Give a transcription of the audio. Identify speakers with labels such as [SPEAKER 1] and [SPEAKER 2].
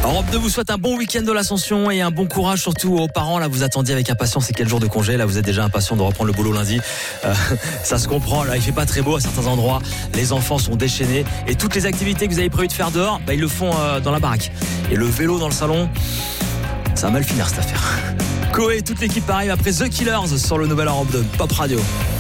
[SPEAKER 1] Europe 2 vous souhaite un bon week-end de l'Ascension et un bon courage surtout aux parents. Là, vous attendiez avec impatience ces 4 jours de congé. Là, vous êtes déjà impatient de reprendre le boulot lundi. Ça se comprend. Là, il fait pas très beau à certains endroits. Les enfants sont déchaînés et toutes les activités que vous avez prévu de faire dehors, ils le font dans la baraque. Et le vélo dans le salon, ça va mal finir cette affaire. Koé, toute l'équipe arrive après The Killers sur le nouvel Europe 2 Pop Radio.